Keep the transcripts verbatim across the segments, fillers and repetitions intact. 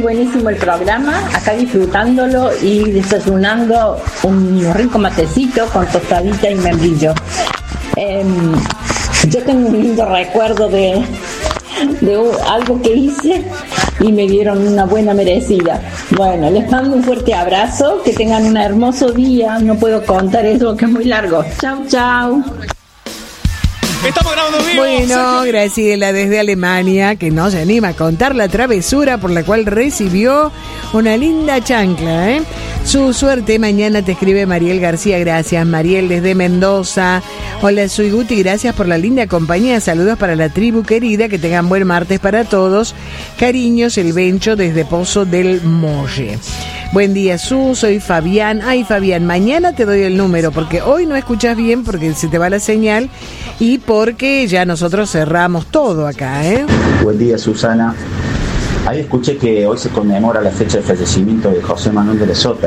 Buenísimo el programa, acá disfrutándolo y desayunando un rico matecito con tostadita y membrillo. Eh, yo tengo un lindo recuerdo de, de un, algo que hice y me dieron una buena merecida. Bueno, les mando un fuerte abrazo, que tengan un hermoso día. No puedo contar eso, que es muy largo. Chau, chau. Estamos grabando vivo. Bueno, Graciela desde Alemania, que no se anima a contar la travesura por la cual recibió una linda chancla, ¿eh? Su suerte mañana, te escribe Mariel García. Gracias, Mariel desde Mendoza. Hola, soy Guti, gracias por la linda compañía. Saludos para la tribu querida, que tengan buen martes para todos. Cariños, el Bencho desde Pozo del Molle. Buen día, Su, soy Fabián. Ay, Fabián, mañana te doy el número, porque hoy no escuchas bien, porque se te va la señal y porque ya nosotros cerramos todo acá, ¿eh? Buen día, Susana. Ahí escuché que hoy se conmemora la fecha de fallecimiento de José Manuel de la Sota.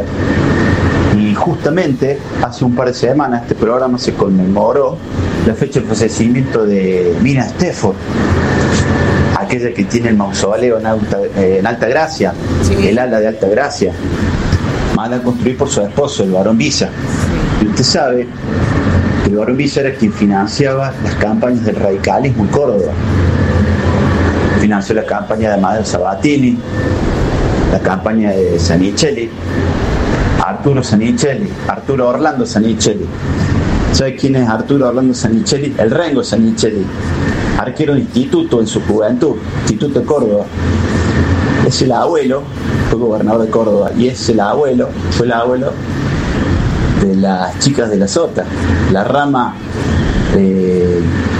Y justamente hace un par de semanas este programa se conmemoró la fecha de fallecimiento de Mina Stefford, aquella que tiene el mausoleo en Alta, eh, en Alta Gracia, sí. El ala de Alta Gracia, manda a construir por su esposo, el barón Visa. Y usted sabe que el barón Visa era quien financiaba las campañas del radicalismo en Córdoba. Financió la campaña de Amadeo Sabatini, la campaña de Sanichelli, Arturo Sanichelli, Arturo Orlando Sanichelli. ¿Sabe quién es Arturo Orlando Sanichelli? El Rengo Sanichelli, arquero de instituto en su juventud, Instituto de Córdoba. Es el abuelo, fue gobernador de Córdoba, y es el abuelo, fue el abuelo de las chicas de la Sota, la rama eh,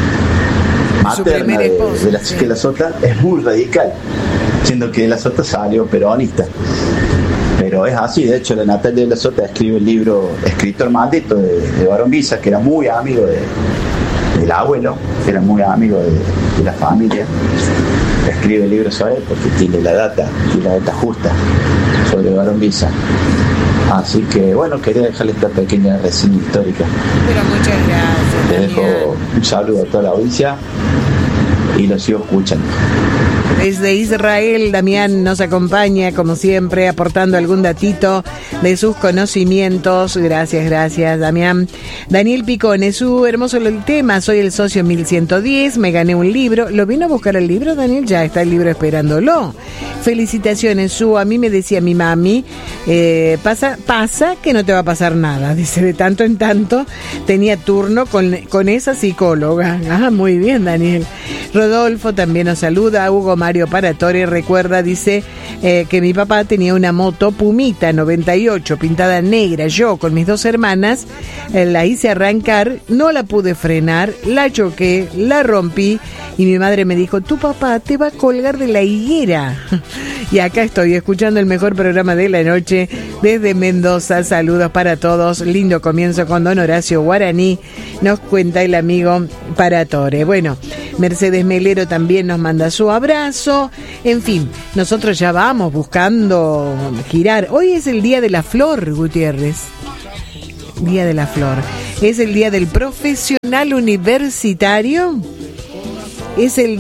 materna de, de las chicas de la Sota es muy radical, siendo que de la Sota salió peronista. Pero es así, de hecho la Natalia de la Sota escribe el libro Escritor Maldito de, de Barón Visa, que era muy amigo de, del abuelo, que era muy amigo de, de la familia. Escribe el libro sobre él porque tiene la data, y la data justa sobre Barón Visa. Así que bueno, quería dejarle esta pequeña reseña histórica. Pero muchas gracias. Te dejo un saludo a toda la audiencia y lo sigo escuchando. Desde Israel, Damián nos acompaña, como siempre, aportando algún datito de sus conocimientos. Gracias, gracias, Damián. Daniel Picone, su hermoso el tema. Soy el socio mil ciento diez, me gané un libro. ¿Lo vino a buscar el libro, Daniel? Ya está el libro esperándolo. Felicitaciones, Su. A mí me decía mi mami, eh, pasa, pasa que no te va a pasar nada. Dice, de tanto en tanto tenía turno con, con esa psicóloga. Ah, muy bien, Daniel. Rodolfo también nos saluda. Hugo Mario Paratore recuerda, dice eh, que mi papá tenía una moto Pumita noventa y ocho pintada negra. Yo con mis dos hermanas eh, la hice arrancar, no la pude frenar, la choqué, la rompí y mi madre me dijo, tu papá te va a colgar de la higuera. Y acá estoy escuchando el mejor programa de la noche desde Mendoza. Saludos para todos. Lindo comienzo con don Horacio Guaraní, nos cuenta el amigo Paratore. Bueno, Mercedes Melero también nos manda su abrazo. En fin, nosotros ya vamos buscando girar. Hoy es el día de la flor, Gutiérrez. Día de la flor. Es el día del profesional universitario. Es el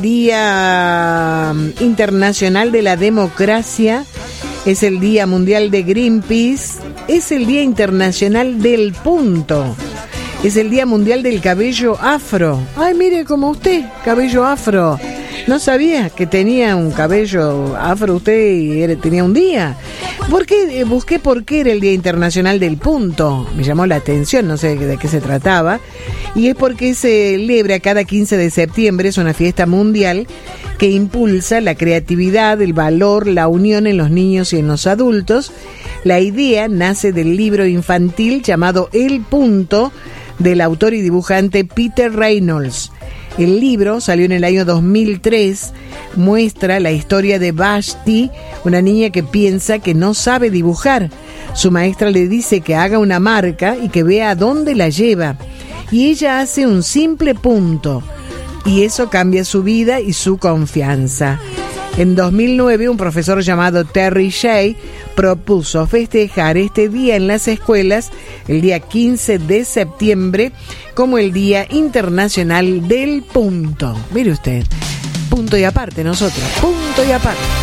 Día Internacional de la Democracia. Es el Día Mundial de Greenpeace. Es el Día Internacional del Punto. Es el Día Mundial del Cabello Afro. Ay, mire como usted, cabello afro. No sabía que tenía un cabello afro usted y era, tenía un día. ¿Por qué? Eh, busqué por qué era el Día Internacional del Punto. Me llamó la atención, no sé de qué se trataba. Y es porque se celebra cada quince de septiembre, es una fiesta mundial que impulsa la creatividad, el valor, la unión en los niños y en los adultos. La idea nace del libro infantil llamado El Punto, del autor y dibujante Peter Reynolds. El libro salió en el año dos mil tres, muestra la historia de Vashti, una niña que piensa que no sabe dibujar. Su maestra le dice que haga una marca y que vea a dónde la lleva. Y ella hace un simple punto, y eso cambia su vida y su confianza. En dos mil nueve, un profesor llamado Terry Shea propuso festejar este día en las escuelas, el día quince de septiembre, como el Día Internacional del Punto. Mire usted, punto y aparte nosotros, punto y aparte.